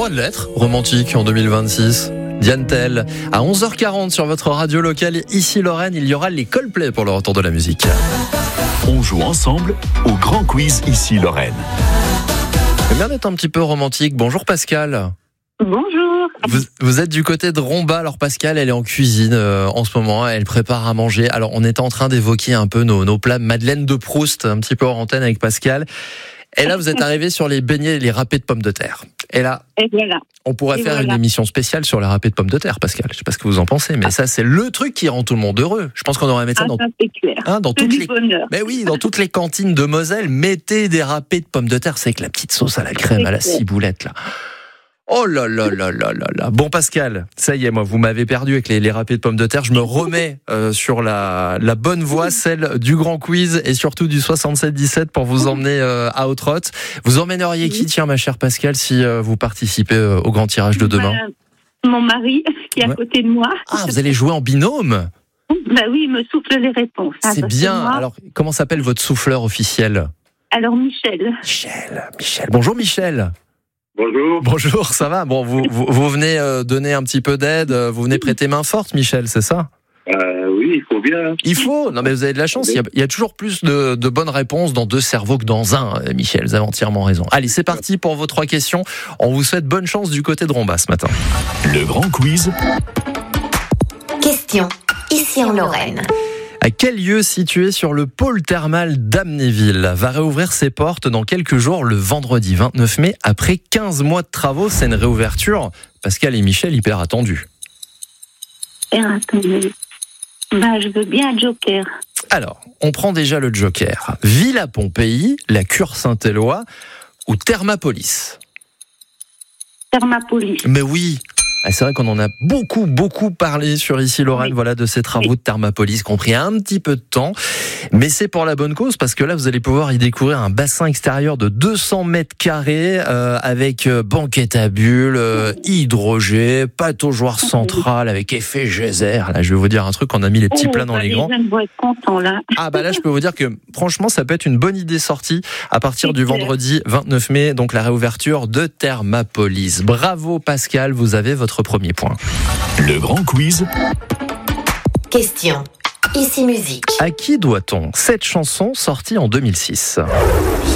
Loin de l'être, romantique en 2026. Diane Tell, à 11h40 sur votre radio locale. Ici Lorraine, il y aura les Coldplay pour le retour de la musique. On joue ensemble au grand quiz Ici Lorraine. C'est bien d'être un petit peu romantique. Bonjour Pascal. Bonjour. Vous êtes du côté de Romba. Alors Pascal, elle est en cuisine en ce moment. Elle prépare à manger. Alors on était en train d'évoquer un peu nos plats Madeleine de Proust, un petit peu hors antenne avec Pascal. Et là, vous êtes arrivé sur les beignets et les râpés de pommes de terre. Et là, voilà. On pourrait faire une émission spéciale sur les râpés de pommes de terre, Pascal. Je sais pas ce que vous en pensez, mais ça, c'est le truc qui rend tout le monde heureux. Je pense qu'on aurait mis ça dans toutes les... Mais oui, dans toutes les cantines de Moselle. Mettez des râpés de pommes de terre. C'est avec la petite sauce à la crème, à la ciboulette, là. Oh là là là là là là. Bon Pascal, ça y est, moi vous m'avez perdu avec les râpés de pommes de terre. Je me remets sur la bonne voie, celle du grand quiz et surtout du 77-17 pour vous emmener à Haute-Rotte. Vous emmèneriez qui, tiens ma chère Pascal, si vous participez au grand tirage de demain? Mon mari qui est à côté de moi. Ah, vous allez jouer en binôme? Bah oui, il me souffle les réponses. C'est bien. Alors, comment s'appelle votre souffleur officiel? Alors Michel. Michel. Bonjour Michel. Bonjour, ça va? Bon, vous venez donner un petit peu d'aide, vous venez prêter main forte, Michel, c'est ça? Oui, il faut bien. Il faut? Non, mais vous avez de la chance, il y a toujours plus de bonnes réponses dans 2 cerveaux que dans un, Michel, vous avez entièrement raison. Allez, c'est parti pour vos 3 questions. On vous souhaite bonne chance du côté de Romba ce matin. Le grand quiz. Question, ici en Lorraine. À quel lieu situé sur le pôle thermal d'Amnéville va réouvrir ses portes dans quelques jours, le vendredi 29 mai, après 15 mois de travaux? C'est une réouverture, Pascal et Michel, hyper attendue. Attendez. Je veux bien un joker. Alors, on prend déjà le joker. Villa Pompéi, la Cure Saint-Éloi ou Thermapolis? Thermapolis. Mais oui. C'est vrai qu'on en a beaucoup parlé sur Ici Lorraine, oui. Voilà, de ces travaux de Thermapolis qui ont pris un petit peu de temps, mais c'est pour la bonne cause parce que là vous allez pouvoir y découvrir un bassin extérieur de 200 mètres carrés avec banquette à bulles, hydrogé, pataugeoire centrale avec effet geyser. Là, je vais vous dire un truc, on a mis les petits plats dans les grands. Je vais être content là. Ah là, je peux vous dire que franchement, ça peut être une bonne idée sortie à partir du vendredi 29 mai, donc la réouverture de Thermapolis. Bravo Pascal, vous avez votre premier point. Le grand quiz. Question, ici musique. À qui doit-on cette chanson sortie en 2006?